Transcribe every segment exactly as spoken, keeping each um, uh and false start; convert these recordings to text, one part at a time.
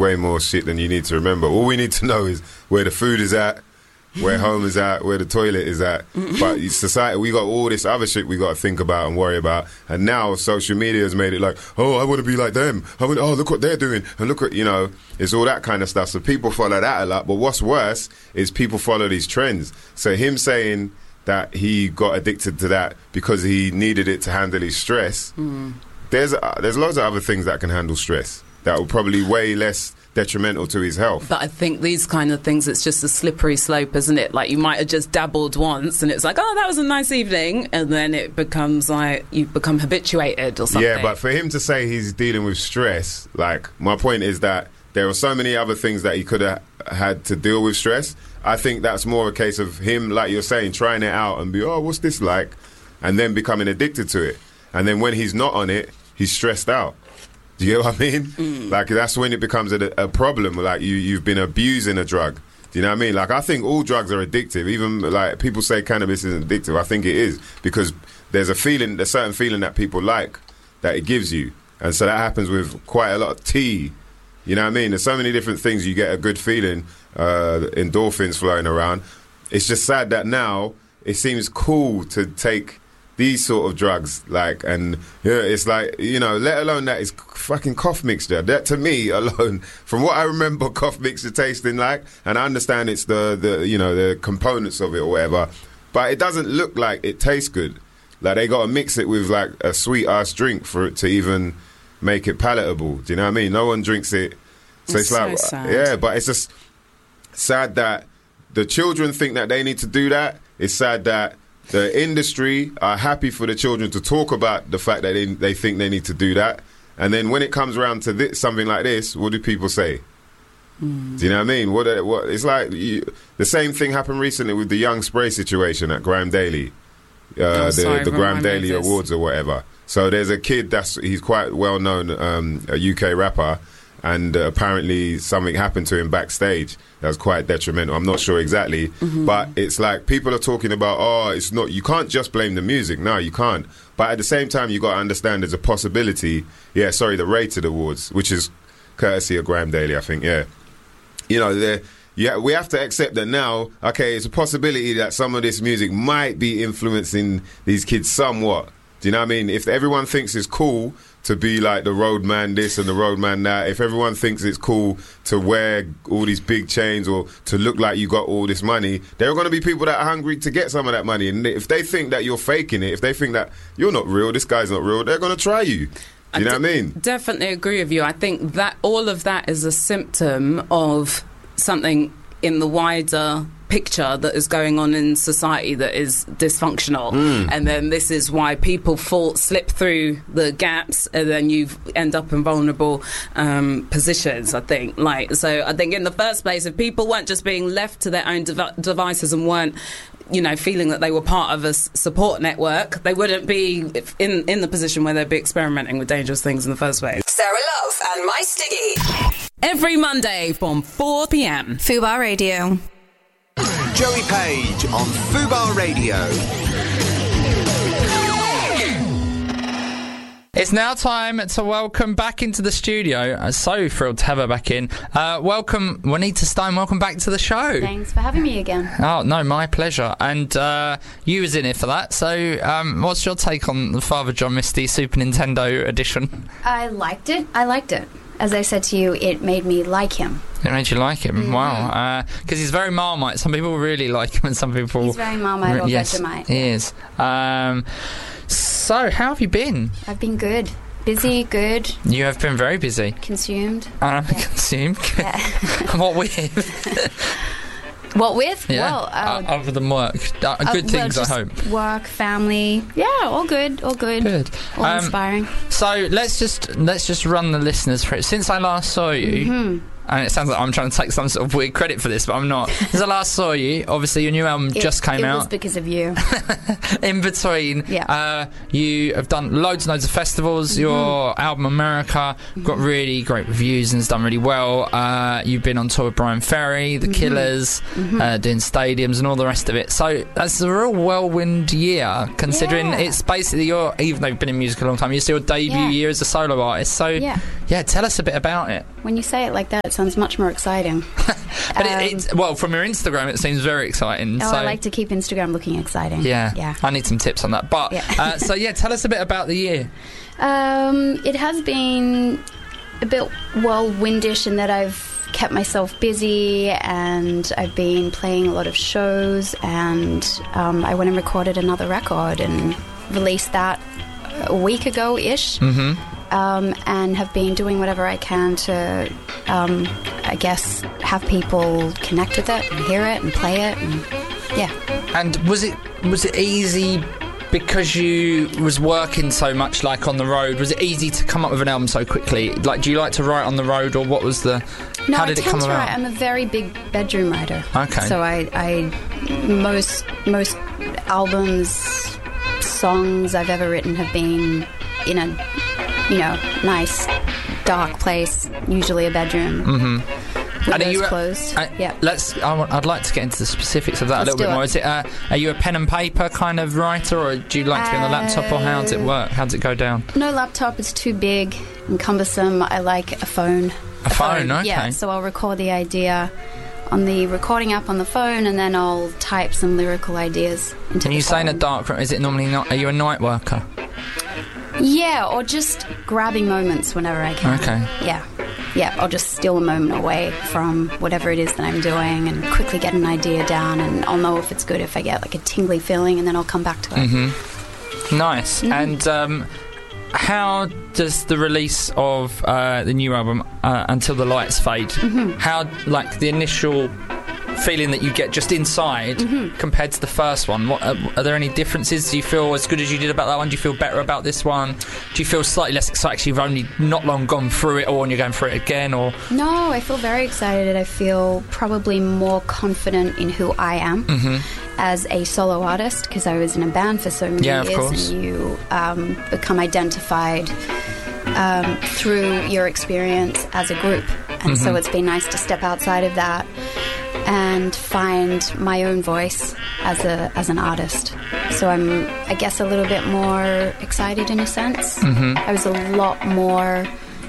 way more shit than you need to remember. All we need to know is where the food is at, where home is at, where the toilet is at. But society, we got all this other shit we got to think about and worry about. And now social media has made it like, oh, I want to be like them. I want, oh, look what they're doing. And look at, you know, it's all that kind of stuff. So people follow that a lot. But what's worse is people follow these trends. So him saying that he got addicted to that because he needed it to handle his stress, mm. there's uh, there's loads of other things that can handle stress that will probably way less detrimental to his health. But I think these kind of things, it's just a slippery slope, isn't it? Like, you might have just dabbled once and it's like, oh, that was a nice evening, and then it becomes like you become habituated or something. Yeah, but for him to say he's dealing with stress, like, my point is that there are so many other things that he could have had to deal with stress. I think that's more a case of him, like you're saying, trying it out and be, oh, what's this like? And then becoming addicted to it. And then when he's not on it, he's stressed out. Do you get what I mean? Mm. Like, that's when it becomes a, a problem. Like, you, you've been abusing a drug. Do you know what I mean? Like, I think all drugs are addictive. Even, like, people say cannabis isn't addictive. I think it is. Because there's a feeling, a certain feeling that people like that it gives you. And so that happens with quite a lot of tea. You know what I mean? There's so many different things you get a good feeling, uh, endorphins flowing around. It's just sad that now it seems cool to take these sort of drugs, like, and yeah, it's like, you know, let alone that it's fucking cough mixture. That, to me alone, from what I remember cough mixture tasting like, and I understand it's the, the you know, the components of it or whatever, but it doesn't look like it tastes good. Like, they got to mix it with, like, a sweet-ass drink for it to even make it palatable. Do you know what I mean? No one drinks it. So it's, it's like, so sad. Yeah, but it's just sad that the children think that they need to do that. It's sad that the industry are happy for the children to talk about the fact that they, they think they need to do that. And then when it comes around to this, something like this, what do people say? Mm. Do you know what I mean? What, what it's like, you, the same thing happened recently with the Young Spray situation at Grime Daily, uh, oh, the, sorry, the Grime Daily Awards or whatever. So there's a kid that's, he's quite well known, um, a U K rapper, and uh, apparently something happened to him backstage that was quite detrimental. I'm not sure exactly, mm-hmm. but it's like people are talking about, oh, it's not, you can't just blame the music. No, you can't. But at the same time, you got to understand there's a possibility. Yeah, sorry, the Rated Awards, which is courtesy of Grime Daily, I think. Yeah, you know, yeah, we have to accept that now. Okay, it's a possibility that some of this music might be influencing these kids somewhat. Do you know what I mean? If everyone thinks it's cool to be like the roadman this and the roadman that, if everyone thinks it's cool to wear all these big chains or to look like you got all this money, there are going to be people that are hungry to get some of that money. And if they think that you're faking it, if they think that you're not real, this guy's not real, they're going to try you. Do you know what I mean? Definitely agree with you. I think that all of that is a symptom of something in the wider picture that is going on in society that is dysfunctional, mm. and then this is why people fall slip through the gaps, and then you end up in vulnerable um, positions. I think, like, so I think in the first place, if people weren't just being left to their own dev- devices and weren't, you know, feeling that they were part of a s- support network, they wouldn't be in in the position where they'd be experimenting with dangerous things in the first place. Sarah Love and My Stiggy. Every Monday from four p.m. Fubar Radio. Joey Page on Fubar Radio. It's now time to welcome back into the studio. I'm so thrilled to have her back in. Uh, welcome, Juanita Stone. Welcome back to the show. Thanks for having me again. Oh, no, my pleasure. And uh, you was in it for that. So um, what's your take on the Father John Misty Super Nintendo edition? I liked it. I liked it. As I said to you, it made me like him. It made you like him? Mm-hmm. Wow. Because uh, he's very Marmite. Some people really like him and some people... He's very Marmite or yes, Vegemite. He is. Um, so, how have you been? I've been good. Busy, good. You have been very busy. Consumed. Um, yeah. Consumed? Yeah. What with? What with? Yeah. Well, uh, uh, other than work. Uh, good uh, things, well, I hope. Work, family. Yeah, all good, all good. Good. All um, inspiring. So let's just let's just run the listeners through it. Since I last saw you, mm-hmm. and it sounds like I'm trying to take some sort of weird credit for this, but I'm not. Since I last saw you, obviously your new album it, just came it out. It was because of you. In between, yeah. uh, you have done loads and loads of festivals. Mm-hmm. Your album America mm-hmm. got really great reviews and has done really well. Uh, you've been on tour with Brian Ferry, The mm-hmm. Killers, mm-hmm. Uh, doing stadiums and all the rest of it. So that's a real whirlwind year, considering yeah. it's basically your, even though you've been in music a long time, you're still your debut yeah. year as a solo artist. So yeah. yeah, tell us a bit about it. When you say it like that, it sounds much more exciting. But um, it, it's, well, from your Instagram, it seems very exciting. Oh, so, I like to keep Instagram looking exciting. Yeah, yeah. I need some tips on that. But Yeah. uh, so yeah, tell us a bit about the year. Um, it has been a bit whirlwindish in that I've kept myself busy and I've been playing a lot of shows, and um, I went and recorded another record and released that a week ago-ish. Mm-hmm. Um, and have been doing whatever I can to, um, I guess, have people connect with it and hear it and play it, and yeah. And was it was it easy because you was working so much, like on the road? Was it easy to come up with an album so quickly? Like, do you like to write on the road, or what was the? No, how did I it tend come to about? write. I'm a very big bedroom writer. Okay. So I, I most most albums, songs I've ever written have been in a, you know, nice dark place, usually a bedroom. Mm-hmm. Windows are you a- closed. uh, yeah. Let's. I want, I'd like to get into the specifics of that Let's a little do bit more. it. Is it? Uh, are you a pen and paper kind of writer, or do you like to be on the laptop, or how does it work? How does it go down? No laptop. It's too big and cumbersome. I like a phone. A phone, okay. Yeah. So I'll record the idea on the recording app on the phone, and then I'll type some lyrical ideas into. And the you say in a phone. dark room. Is it normally not? Are you a night worker? Yeah, or just grabbing moments whenever I can. Okay. Yeah. Yeah, I'll just steal a moment away from whatever it is that I'm doing and quickly get an idea down, and I'll know if it's good if I get like a tingly feeling, and then I'll come back to it. Mm-hmm. Nice. Mm-hmm. And um, how does the release of uh, the new album, uh, Until the Lights Fade, Mm-hmm. how, like, the initial feeling that you get just inside Mm-hmm. compared to the first one, what, uh, are there any differences? Do you feel as good as you did about that one? Do you feel better about this one? Do you feel slightly less excited because you've only not long gone through it all and you're going through it again? Or No, I feel very excited. I feel probably more confident in who I am as a solo artist, because I was in a band for so many Yeah, of years, course. and you um, become identified um, through your experience as a group. And so it's been nice to step outside of that and find my own voice as a as an artist. So I'm, I guess, a little bit more excited in a sense. Mm-hmm. I was a lot more,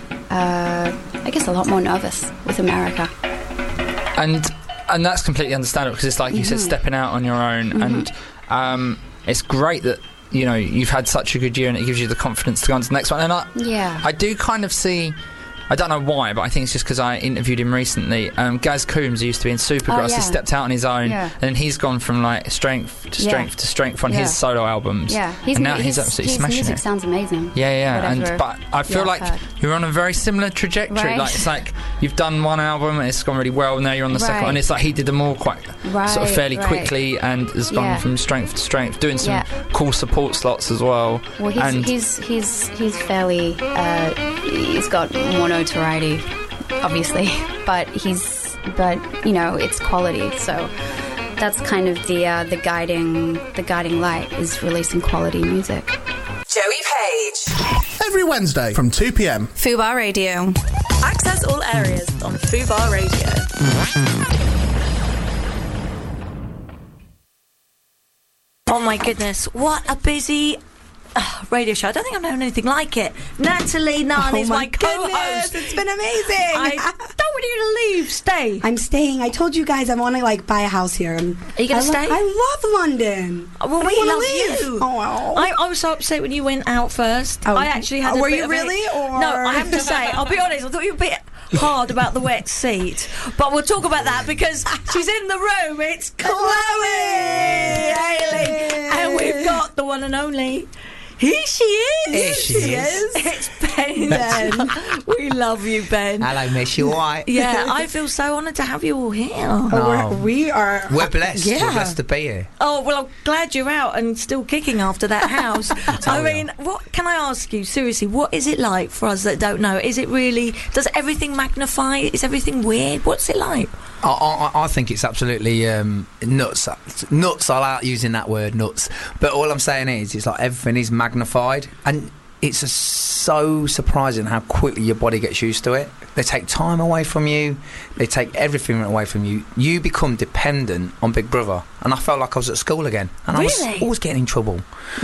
uh, I guess, a lot more nervous with America. and and that's completely understandable, because it's like you said, stepping out on your own, and um, it's great that, you know, you've had such a good year and it gives you the confidence to go on to the next one. And I, Yeah. I do kind of see, I don't know why, but I think it's just because I interviewed him recently. Um, Gaz Coombs, who used to be in Supergrass, Oh, yeah. he stepped out on his own, Yeah. and he's gone from like strength to Yeah. strength to strength on Yeah. his solo albums. Yeah, and now he's, his, absolutely his smashing music it. sounds amazing. Yeah, yeah, Whatever. and but I feel Yeah, like I've heard. you're on a very similar trajectory. Right. Like, it's like you've done one album and it's gone really well. Now you're on the second Right. one. And it's like he did them all quite Right, sort of fairly right. quickly, and has gone Yeah. from strength to strength, doing some Yeah. cool support slots as well. Well, he's and he's he's he's fairly uh, he's got more notoriety, obviously, but he's but you know, it's quality. So that's kind of the uh, the guiding the guiding light is releasing quality music. Joey Page. Every Wednesday from two p.m. Fubar Radio. Access all areas on Fubar Radio. Oh my goodness, what a busy uh, radio show. I don't think I've known anything like it. Natalie Nunn Oh is my my co-host. goodness, it's been amazing. I don't want you to leave. Stay. I'm staying. I told you guys I want to like buy a house here. And Are you gonna I lo- stay? I love London. Oh, well, I we don't wanna love leave. you. Oh, wow. I, I was so upset when you went out first. Oh, I actually had oh, a were bit you of a- really, or- No, I have to say, I'll be honest, I thought you were a bit hard about the wet seat. But we'll talk about that because she's in the room. It's Chloe Haley. And we've got the one and only. Here she is. Here she is. It's Ben. Ben. We love you, Ben. Hello, miss. You all right? Yeah, I feel so honoured to have you all here. Oh, Oh. we're, we are. We're blessed. Yeah. We're blessed to be here. Oh, well, I'm glad you're out and still kicking after that house. I tell mean, what can I ask you, seriously, what is it like for us that don't know? Is it really, does everything magnify? Is everything weird? What's it like? I, I, I think it's absolutely um, nuts. Nuts. I like using that word, nuts. But all I'm saying is, it's like everything is magnified, and it's a, so surprising how quickly your body gets used to it. They take time away from you. They take everything away from you. You become dependent on Big Brother. And I felt like I was at school again. And Really? I was always getting in trouble.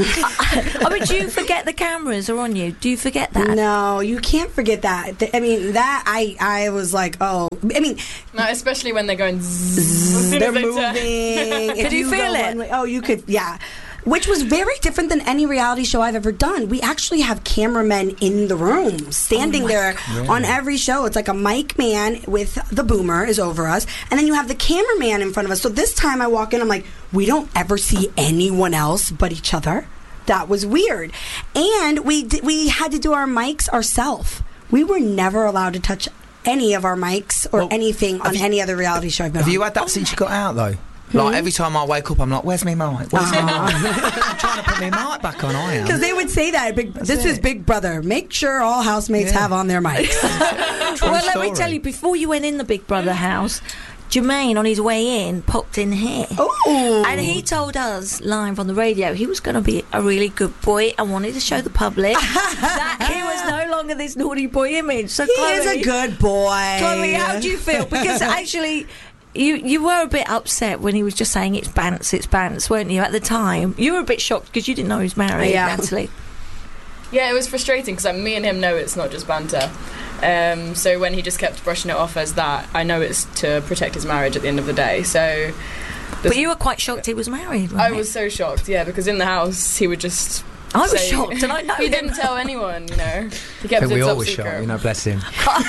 I mean, do you forget the cameras are on you? Do you forget that? No, you can't forget that. Th- I mean, that I I was like, oh, I mean, No, especially when they're going zzz, as soon they're as they moving. turn. If Could you go feel it? one way- oh, you could, yeah. Which was very different than any reality show I've ever done. We actually have cameramen in the room, standing there on every show. It's like a mic man with the boomer is over us, and then you have the cameraman in front of us. So this time I walk in, I'm like, we don't ever see anyone else but each other. That was weird. And we d- we had to do our mics ourselves. We were never allowed to touch any of our mics or Well, anything on you- any other reality show I've been Have on. you had that since you got out, though? Like, every time I wake up, I'm like, where's me mic? Where's me mic? I'm trying to put my mic back on, I am. Because they would say that. Big, this is it. Big Brother. Make sure all housemates Yeah. have on their mics. Well, let me story. tell you, before you went in the Big Brother house, Jermaine, on his way in, popped in here. Oh. And he told us live on the radio he was going to be a really good boy and wanted to show the public that he was no longer this naughty boy image. So He Chloe, is a good boy. Chloe, how do you feel? Because actually, you you were a bit upset when he was just saying it's Bants, it's Bants, weren't you? At the time, you were a bit shocked because you didn't know he was married, Yeah. Natalie. Yeah, it was frustrating because like, me and him know it's not just banter. Um, so when he just kept brushing it off as that, I know it's to protect his marriage at the end of the day. So, But you were quite shocked he was married, I weren't was so shocked, yeah, because in the house he would just. I was say- shocked, and I know he him. didn't tell anyone. You know, he I kept think it we top all were secret. shocked, you know, bless him.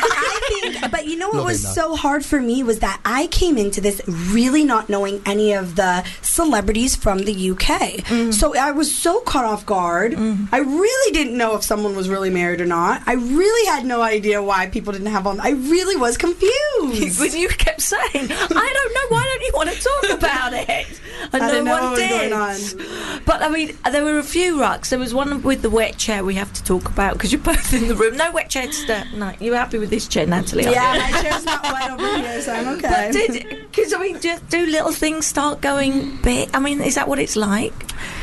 I think, but you know what Love was him, though. so hard for me was that I came into this really not knowing any of the celebrities from the U K. Mm. So I was so caught off guard. I really didn't know if someone was really married or not. I really had no idea why people didn't have on. I really was confused. When you kept saying, I don't know, why don't you want to talk about it? And I no didn't know one what was did. going on. But I mean, there were a few rucks. There was one with the wet chair we have to talk about because you're both in the room. No wet chair to start. No, you're happy with this chair, Natalie? aren't Yeah, you? my chair's not wet over here, so I'm okay. But did because I mean, do, do little things start going big? I mean, is that what it's like?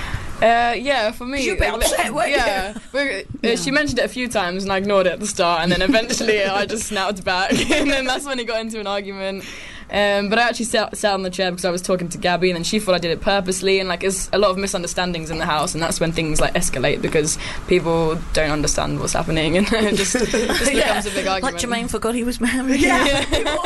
Uh, yeah, for me. You were a bit upset, weren't you? yeah, we- uh, she mentioned it a few times, and I ignored it at the start, and then eventually I just snapped back, and then that's when he got into an argument. Um, but I actually sat, sat on the chair because I was talking to Gabby, and then she thought I did it purposely, and like there's a lot of misunderstandings in the house, and that's when things like escalate because people don't understand what's happening, and it just, just becomes a big Like argument. Jermaine forgot he was married. Yeah.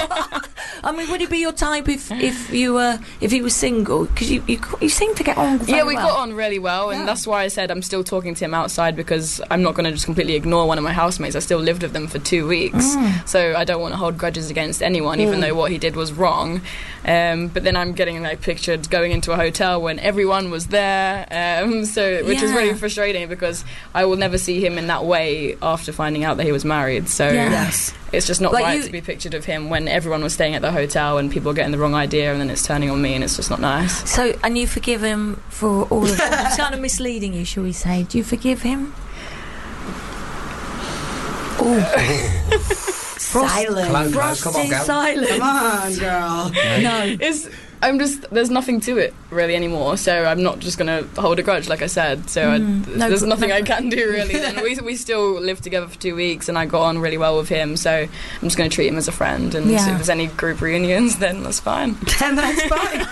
I mean, would he be your type if if you were if he was single? Because you, you you seem to get on. Very Yeah, we well. got on really well, and that's why I said I'm still talking to him outside because I'm not going to just completely ignore one of my housemates. I still lived with them for two weeks, Mm. so I don't want to hold grudges against anyone, even Mm. though what he did was wrong. Um, but then I'm getting like pictured going into a hotel when everyone was there, um, so which is Yeah. really frustrating because I will never see him in that way after finding out that he was married. So Yeah. Yes. it's just not But right you- to be pictured of him when everyone was staying at the hotel and people are getting the wrong idea, and then it's turning on me, and it's just not nice. So, and you forgive him for all of that? It's kind of misleading you, shall we say? Do you forgive him? Silence. Close, close, come on, Frosty girl. silence. Come on, girl. No. It's I'm just there's nothing to it really anymore, so I'm not just gonna hold a grudge like I said. So I, Mm, no there's gr- nothing no I gr- can do really. Then we we still lived together for two weeks, and I got on really well with him. So I'm just gonna treat him as a friend, and Yeah. if there's any group reunions, then that's fine. And that's fine.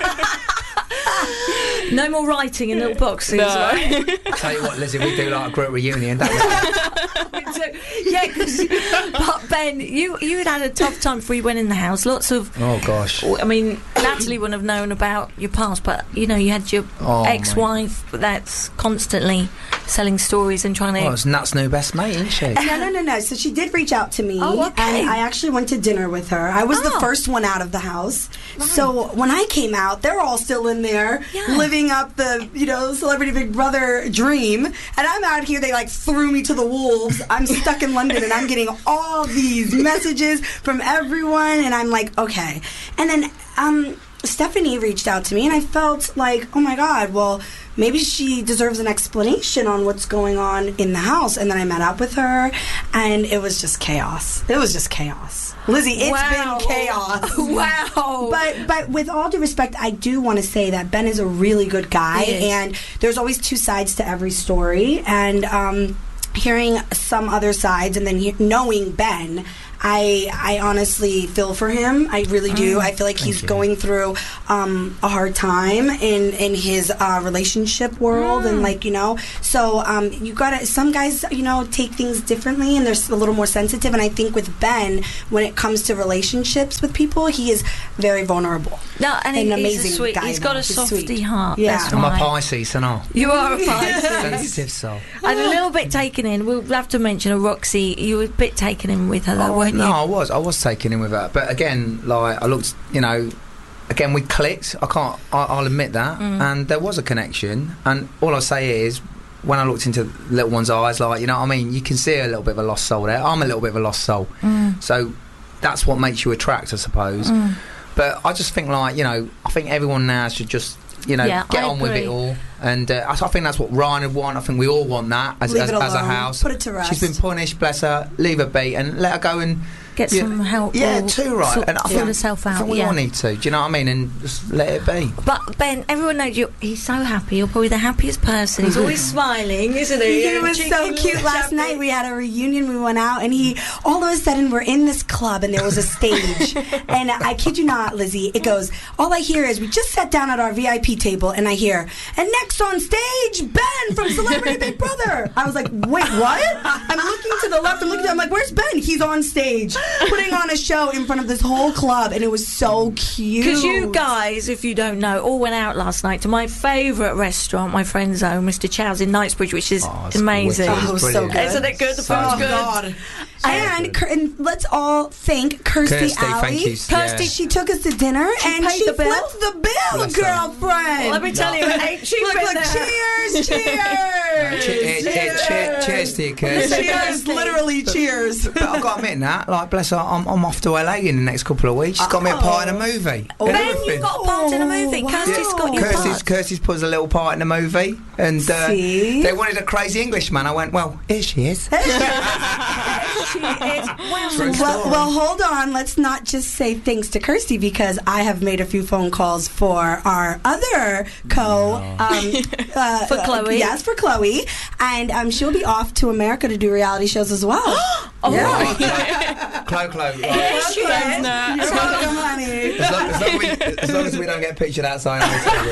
No more writing in little boxes, No. right? Tell you what, Lizzie, we do like a group reunion, don't we? So, yeah, because but Ben, you you had had a tough time before you went in the house. Lots of, Oh, gosh. I mean, Natalie wouldn't have known about your past, but you know, you had your Oh, ex-wife that's constantly selling stories and trying to. Well, it's Nat's new best mate, isn't she? No, no, no, no. So she did reach out to me, Oh, okay. and I actually went to dinner with her. I was the Oh. first one out of the house. So when I came out, they're all still in there, Yeah. living up the, you know, Celebrity Big Brother dream. And I'm out here, they like threw me to the wolves. I'm stuck in London, and I'm getting all these messages from everyone, and I'm like, okay. And then um, Stephanie reached out to me, and I felt like, oh my God, well, maybe she deserves an explanation on what's going on in the house. And then I met up with her, and it was just chaos. It was just chaos. Lizzie, it's Wow. been chaos. Wow. But but with all due respect, I do want to say that Ben is a really good guy, He is. and there's always two sides to every story. And um, hearing some other sides and then he- knowing Ben, I I honestly feel for him. I really do. Mm, I feel like he's you. going through um, a hard time in in his uh, relationship world, mm. and like you know. So um, you gotta. Some guys, you know, take things differently, and they're a little more sensitive. And I think with Ben, when it comes to relationships with people, he is very vulnerable. No, and an he, amazing he's a sweet. guy. He's got though. a softy sweet. heart. Yeah, That's I'm why. a Pisces, and all. You are a Pisces. Sensitive soul. And a little bit taken in. We'll have to mention a Roxy. You were a bit taken in with her, though, Oh, weren't no, you? I was. I was taken in with her. But again, like, I looked, you know, again, we clicked. I can't, I, I'll admit that. Mm. And there was a connection. And all I say is, when I looked into the little one's eyes, like, you know what I mean? You can see a little bit of a lost soul there. I'm a little bit of a lost soul. Mm. So that's what makes you attract, I suppose. Mm. But I just think, like, you know, I think everyone now should just, you know, Yeah, get I on with agree. it all. And uh, I, I think that's what Ryan would want. I think we all want that as, Leave as, it as a alone. house. Put it to rest. She's been punished, bless her. Leave her be and let her go and Get yeah, some help. Yeah, or too right. Sort, and I sort think, herself I out. think we yeah. all need to. Do you know what I mean? And just let it be. But Ben, everyone knows you. He's so happy. You're probably the happiest person. He's always smiling, isn't he? He was so cute. Last night we had a reunion. We went out, and he all of a sudden we're in this club, and there was a stage. And I kid you not, Lizzie, it goes. All I hear is we just sat down at our V I P table, and I hear, and next on stage, Ben from Celebrity Big Brother. I was like, wait, what? I'm looking to the left. I'm looking. I'm like, where's Ben? He's on stage, putting on a show in front of this whole club, and it was so cute. Because you guys, if you don't know, all went out last night to my favourite restaurant, my friend's own, Mister Chow's in Knightsbridge, which is Oh, it's amazing. wicked. It's Oh, it was so brilliant. good. Isn't it good? The So food's good. good. God. And, Cur- and let's all thank Kirsty, Kirsty, Alley. thank you. Kirsty, Yeah. she took us to dinner She and paid she the bill? flipped the bill, Bless her. girlfriend. Let me tell you, it ain't cheap Look, in look, there. cheers, cheers. Che- eh, eh, che- cheers to you, Kirsty. Cheers, literally cheers. But I've got to admit that, like, bless her, I'm, I'm off to L A in the next couple of weeks. She's got me a part in a movie. Oh. And Ben, everything. you've got a part in a movie. Oh, Kirsty's wow. got your Kirsty's, part. Kirsty's put us a little part in the movie, and uh, See? they wanted a crazy Englishman. I went, well, here she is. She is. Wow. True Well, story. well, hold on. Let's not just say thanks to Kirsty because I have made a few phone calls for our other co. Um, uh, For Chloe. yes, for Chloe. And um, she'll be off to America to do reality shows as well. Oh, yeah. Chloe, Chloe. Here she is. You're welcome, honey. As long as, long as, we, as long as we don't get pictured outside,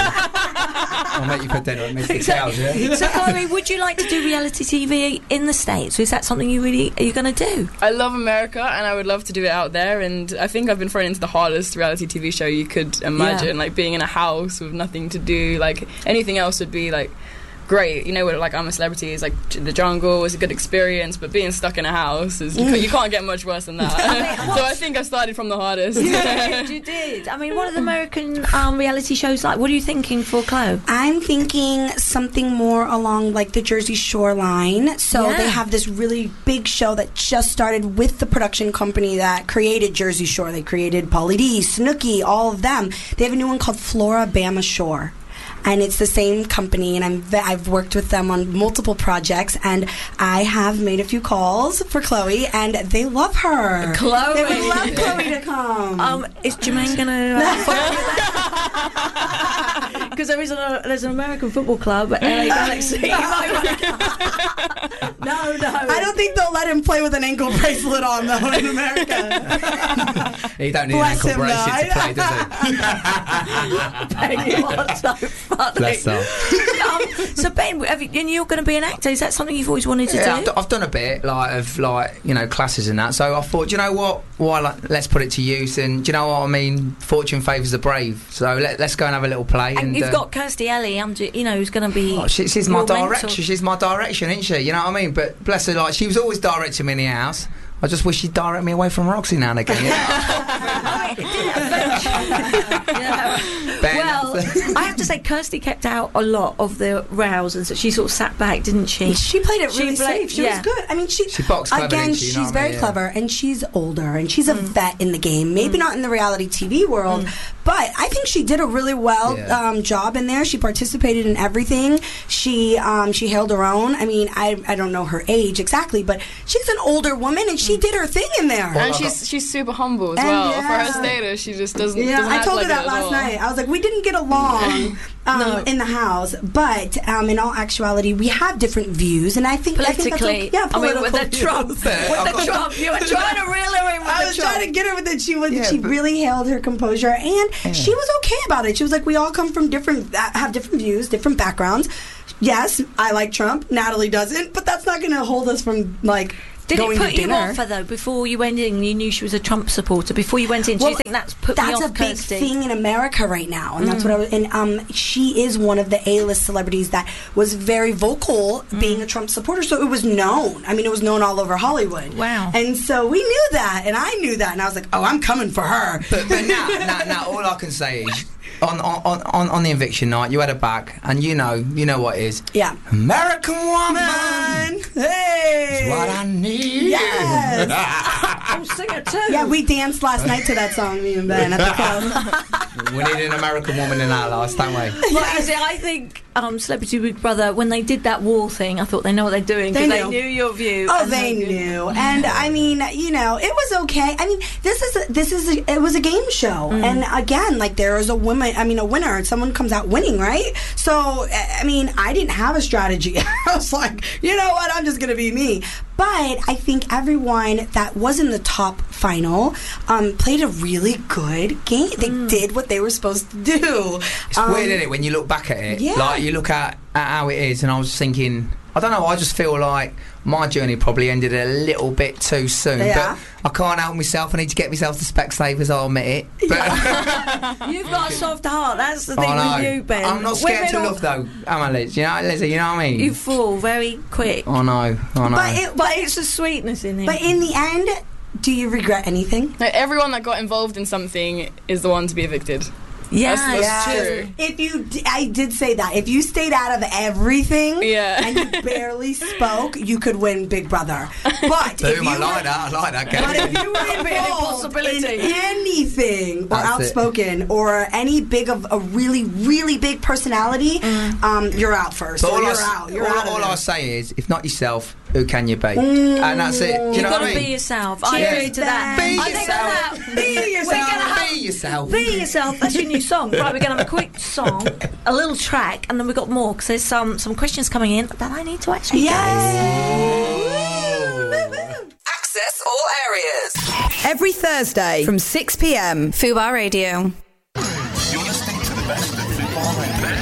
I'll make you for dinner at Mister Chow's, yeah? So, Chloe, would you like to do reality T V in the States? Is that something you really are you going to do? I love America and I would love to do it out there, and I think I've been thrown into the hardest reality T V show you could imagine, Yeah. like being in a house with nothing to do. Like anything else would be like great, you know, what, like I'm a Celebrity is like J- The Jungle was a good experience, but being stuck in a house is you, ca- you can't get much worse than that. So I think I started from the hardest. You did, you did. I mean, what are the American um, reality shows like? What are you thinking for Chloe? I'm thinking something more along like the Jersey Shore line. So Yeah. they have this really big show that just started with the production company that created Jersey Shore. They created Pauly D, Snooki, all of them. They have a new one called Floribama Shore. And it's the same company, and I'm ve- I've worked with them on multiple projects, and I have made a few calls for Chloe, and they love her. Chloe. They would love Chloe to come. Um, is Jermaine going to uh, follow you? Because there is a there's an American football club at L A Galaxy. You might want- no, no. I don't think they'll let him play with an ankle bracelet on, though, in America. He don't need Bless an ankle him, bracelet to though. play, does he? Ben, you are so funny. Bless her. Um, so Ben, have you, and you're going to be an actor. Is that something you've always wanted to Yeah, I've, do? d- I've done a bit like of like you know classes and that. So I thought, do you know what? Why like, let's put it to use. And do you know what I mean? Fortune favours the brave. So let, let's go and have a little play. And, And, you've uh, got Kirsty Alley, I'm ju- you know, who's going to be. oh, she, she's my your mentor. direction. She's my direction, isn't she? You know what I mean? But bless her, like she was always directing me in the house. I just wish she'd direct me away from Roxy now and again. You know? Ben. Well, I have to say, Kirsty kept out a lot of the rows, and so she sort of sat back, didn't she? She played it She really played- safe. She yeah. was good. I mean, she, She boxed clever, again. didn't she? You know She's what I very mean? Yeah. clever, and she's older, and she's a Mm. vet in the game. Maybe not in the reality T V world, but I think she did a really well Yeah. um, job in there. She participated in everything. She um, she held her own. I mean, I I don't know her age exactly, but she's an older woman, and she did her thing in there. And she's she's super humble as And well. yeah. For her status, she just doesn't. Yeah, doesn't I act told like her that it at last all. night. I was like, we didn't get along um, No. in the house. But um, in all actuality, we have different views, and I think I think that's Politically, okay. Yeah, I mean, with political the Trump, views. with the Trump, you were trying to reel her in with I the was Trump. trying to get her with it. She was. Yeah, she but- really held her composure, and she was okay about it. She was like, "We all come from different, uh, have different views, different backgrounds. Yes, I like Trump. Natalie doesn't, but that's not going to hold us from like." Did going it put to you dinner. off her though before you went in? You knew she was a Trump supporter before you went in. Do Well, you think that's put me that's off? a big Kirsty? thing in America right now, and that's what I was. And um, she is one of the A-list celebrities that was very vocal, being a Trump supporter. So it was known. I mean, it was known all over Hollywood. Wow. And so we knew that, and I knew that, and I was like, "Oh, I'm coming for her." But, but now, now, now, all I can say is, on, on, on, on the eviction night, you had a back, and you know, you know what it is. Yeah. American woman, Man, hey, is what I need. Yes. I'll sing it too. Yeah, we danced last night to that song, me and Ben at the club. We need an American woman in our lives, don't we? Well, you see, I think um, Celebrity Big Brother, when they did that wall thing, I thought they know what they're doing They because they, knew. knew your view. Oh, and they knew, and I mean, you know, it was okay. I mean, this is a, this is a, it was a game show, and again, like there is a woman. I mean, a winner, and someone comes out winning, right? So, I mean, I didn't have a strategy. I was like, you know what? I'm just gonna be me. But I think everyone that was in the top final um, played a really good game. They did what they were supposed to do. It's Um, weird, isn't it, when you look back at it? Yeah. Like, you look at, at how it is, and I was thinking, I don't know, I just feel like my journey probably ended a little bit too soon. Yeah. But I can't help myself. I need to get myself to Specsavers, I'll admit it. But You've got a soft heart. That's the I thing know. with you, Ben. I'm not scared Women to all- love, though, am I, Liz? You know, Lizzie, you know what I mean? You fall very quick. I know, I know. But it, But it's a sweetness in him. but in the end, do you regret anything? Like, everyone that got involved in something is the one to be evicted. yeah, That's- that's yeah. true. If you, d- I did say that. If you stayed out of everything, Yeah. and you barely spoke, you could win Big Brother. But if Boom, you I like were, that, I like that. but Gary. if you were involved possibility. in anything or That's it. outspoken or any big of a really really big personality, um, you're out first. But Or all, you're I, s- out. You're all, out. of all there. I say is, if not yourself, who can you be? And that's it. Do you You've know got what I to mean? be yourself. I Cheers, agree to that. Be I think yourself. that- Be We're yourself. gonna have- Be yourself. Be yourself. That's your new song. Right, we're going to have a quick song, a little track, and then we've got more because there's some some questions coming in that I need to actually Access all areas. Every Thursday from six p m. Fubar Radio. You're listening to the best of Fubar Radio.